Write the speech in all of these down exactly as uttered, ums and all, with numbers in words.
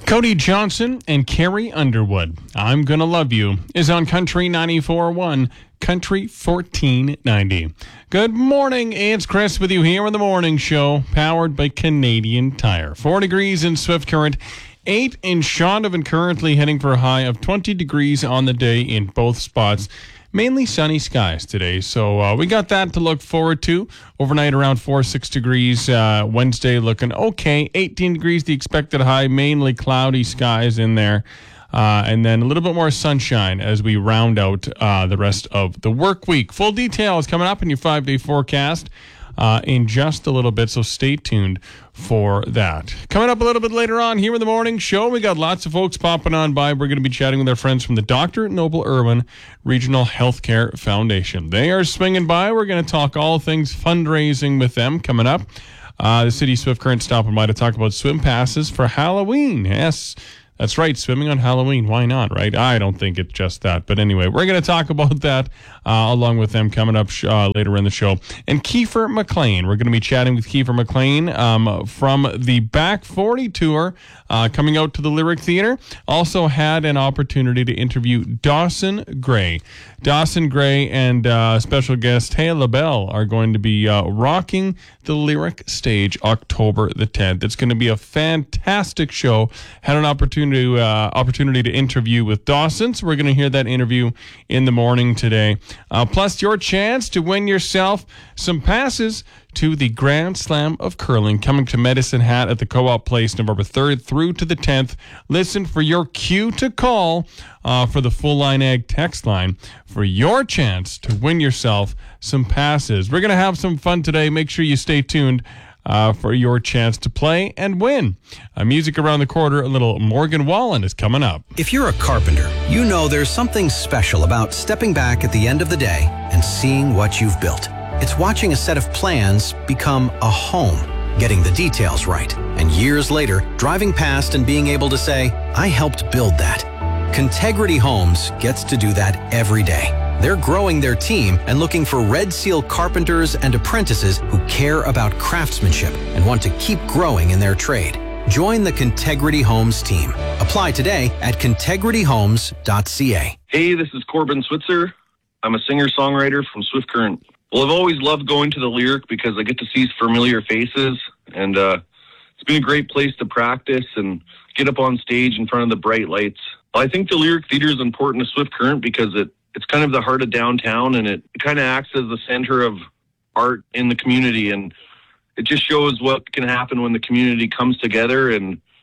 Cody Johnson and Carrie Underwood, I'm Gonna Love You, is on Country ninety-four point one, Country fourteen ninety. Good morning, it's Chris with you here on the morning show, powered by Canadian Tire. Four degrees in Swift Current, eight in Shaunavon, currently heading for a high of twenty degrees on the day in both spots. Mainly sunny skies today, so uh, we got that to look forward to. Overnight around four, six degrees. Uh, Wednesday looking okay. eighteen degrees the expected high, mainly cloudy skies in there. Uh, and then a little bit more sunshine as we round out uh, the rest of the work week. Full details coming up in your five-day forecast uh, in just a little bit, so stay tuned for that. Coming up a little bit later on here in the morning show, we got lots of folks popping on by. We're going to be chatting with our friends from the Doctor Noble Irwin Regional Healthcare Foundation. They are swinging by. We're going to talk all things fundraising with them coming up. Uh, the City Swift Current stopping by to talk about swim passes for Halloween. Yes, that's right, swimming on Halloween. Why not, right? I don't think it's just that. But anyway, we're going to talk about that uh, along with them coming up sh- uh, later in the show. And Kiefer McLean. We're going to be chatting with Kiefer McLean um, from the Back forty Tour uh, coming out to the Lyric Theatre. Also had an opportunity to interview Dawson Gray. Dawson Gray and uh, special guest Hey LaBelle are going to be uh, rocking the Lyric stage October the tenth. It's going to be a fantastic show. Had an opportunity To, uh, opportunity to interview with Dawson, so we're going to hear that interview in the morning today. Uh, plus, your chance to win yourself some passes to the Grand Slam of Curling coming to Medicine Hat at the Co-op Place November third through to the tenth. Listen for your cue to call uh, for the Full Line Ag text line for your chance to win yourself some passes. We're going to have some fun today. Make sure you stay tuned Uh, for your chance to play and win. Uh, music around the quarter, a little Morgan Wallen is coming up. If you're a carpenter, you know there's something special about stepping back at the end of the day and seeing what you've built. It's watching a set of plans become a home, getting the details right, and years later, driving past and being able to say, I helped build that. Contegrity Homes gets to do that every day. They're growing their team and looking for Red Seal carpenters and apprentices who care about craftsmanship and want to keep growing in their trade. Join the Contegrity Homes team. Apply today at contegrity homes dot c a. Hey, this is Corbin Switzer. I'm a singer-songwriter from Swift Current. Well, I've always loved going to the Lyric because I get to see familiar faces, and uh, it's been a great place to practice and get up on stage in front of the bright lights. I think the Lyric Theatre is important to Swift Current because it It's kind of the heart of downtown, and it kind of acts as the center of art in the community, and it just shows what can happen when the community comes together and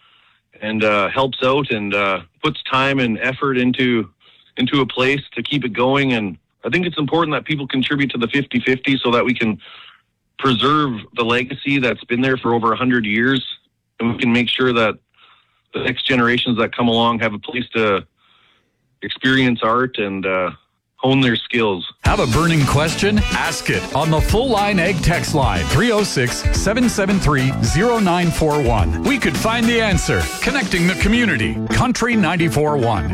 and uh, helps out and uh, puts time and effort into into a place to keep it going. And I think it's important that people contribute to the fifty-fifty so that we can preserve the legacy that's been there for over one hundred years, and we can make sure that the next generations that come along have a place to experience art and uh, hone their skills. Have a burning question? Ask it on the Full Line Ag text line, three oh six, seven seven three, oh nine four one. We could find the answer. Connecting the community. Country ninety-four point one.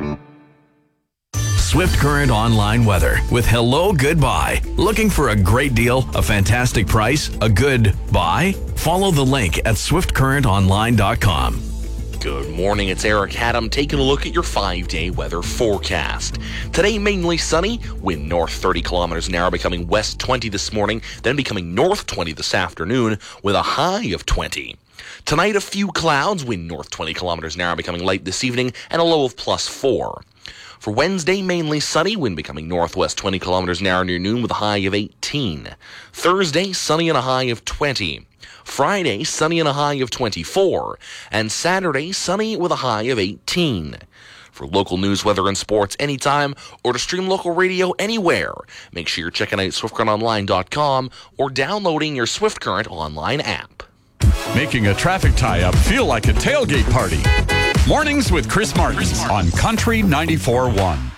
Swift Current online weather with Hello Goodbye. Looking for a great deal, a fantastic price, a good buy? Follow the link at swift current online dot com. Good morning, it's Eric Haddam taking a look at your five-day weather forecast. Today, mainly sunny, wind north thirty kilometers an hour, becoming west twenty this morning, then becoming north twenty this afternoon, with a high of twenty. Tonight, a few clouds, wind north twenty kilometers an hour, becoming light this evening, and a low of plus four. For Wednesday, mainly sunny, wind becoming northwest twenty kilometers an hour near noon, with a high of eighteen. Thursday, sunny and a high of twenty. Friday, sunny and a high of twenty-four, and Saturday, sunny with a high of eighteen. For local news, weather, and sports anytime, or to stream local radio anywhere, make sure you're checking out swift current online dot com or downloading your Swift Current online app. Making a traffic tie-up feel like a tailgate party. Mornings with Chris Martin on Country ninety-four point one.